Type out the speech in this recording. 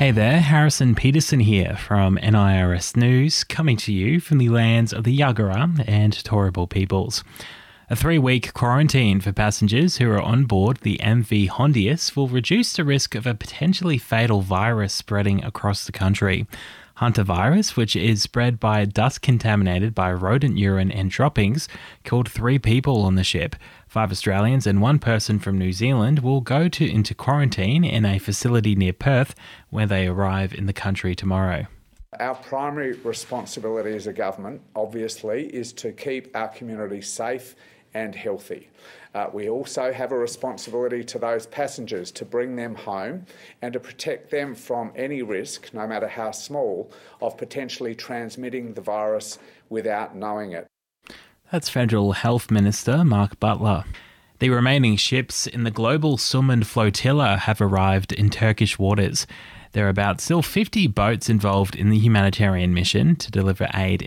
Hey there, Harrison Peterson here from NIRS News, coming to you from the lands of the Yagara and Turrbal peoples. A 3-week quarantine for passengers who are on board the MV Hondius will reduce the risk of a potentially fatal virus spreading across the country. Hantavirus, which is spread by dust contaminated by rodent urine and droppings, killed 3 people on the ship. 5 Australians and 1 person from New Zealand will go into quarantine in a facility near Perth, where they arrive in the country tomorrow. Our primary responsibility as a government, obviously, is to keep our community safe and healthy. We also have a responsibility to those passengers to bring them home and to protect them from any risk, no matter how small, of potentially transmitting the virus without knowing it. That's Federal Health Minister Mark Butler. The remaining ships in the Global Summand Flotilla have arrived in Turkish waters. There are still 50 boats involved in the humanitarian mission to deliver aid